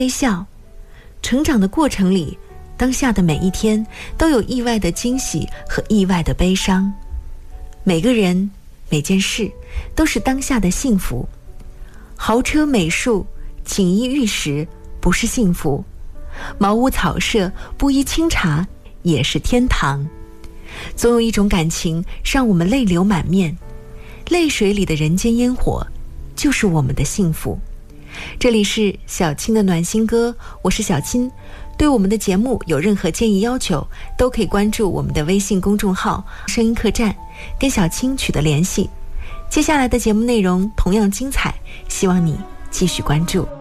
微笑。成长的过程里，当下的每一天都有意外的惊喜和意外的悲伤。每个人每件事都是当下的幸福。豪车美术，锦衣玉食不是幸福，茅屋草舍，布衣清茶也是天堂。总有一种感情让我们泪流满面，泪水里的人间烟火就是我们的幸福。这里是小青的暖心歌，我是小青。对我们的节目有任何建议要求，都可以关注我们的微信公众号声音客栈，跟小青取得联系。接下来的节目内容同样精彩，希望你继续关注。